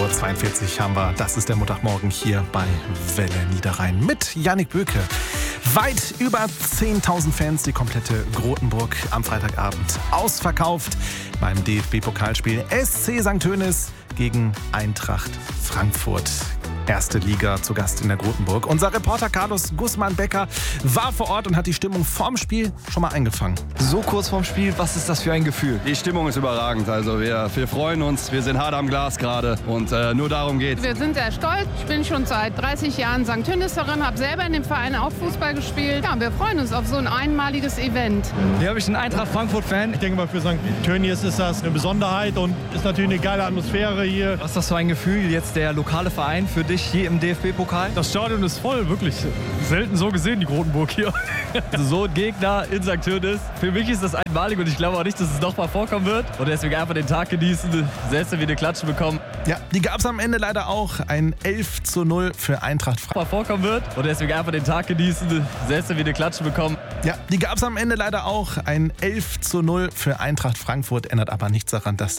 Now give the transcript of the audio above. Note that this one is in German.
8:42 haben wir. Das ist der Montagmorgen hier bei Welle Niederrhein mit Yannick Böke. Weit über 10.000 Fans, die komplette Grotenburg am Freitagabend ausverkauft beim DFB-Pokalspiel SC St. Tönis gegen Eintracht Frankfurt. Erste Liga zu Gast in der Grotenburg. Unser Reporter Carlos Guzman-Becker war vor Ort und hat die Stimmung vorm Spiel schon mal eingefangen. So kurz vorm Spiel, was ist das für ein Gefühl? Die Stimmung ist überragend. Also wir freuen uns, wir sind hart am Glas gerade und nur darum geht's. Wir sind sehr stolz. Ich bin schon seit 30 Jahren St. Töniserin, habe selber in dem Verein auch Fußball gespielt. Ja, wir freuen uns auf so ein einmaliges Event. Hier habe ich einen Eintracht Frankfurt-Fan. Ich denke mal, für St. Tönis ist das eine Besonderheit und ist natürlich eine geile Atmosphäre hier. Was ist das für ein Gefühl, jetzt der lokale Verein für dich hier im DFB-Pokal? Das Stadion ist voll, wirklich. Selten so gesehen, die Grotenburg hier. So ein Gegner in St. Tönis. Für mich ist das einmalig und ich glaube auch nicht, dass es nochmal vorkommen wird. Und deswegen einfach den Tag genießen, selbst wenn wir eine Klatsche bekommen. Ja, die gab es am Ende leider auch. Ein 11:0 für Eintracht Frankfurt. Vorkommen wird. Und deswegen einfach den Tag genießen, selbst wenn wir eine Klatsche bekommen. Ja, die gab es am Ende leider auch. Ein 11:0 für Eintracht Frankfurt. Ändert aber nichts daran, dass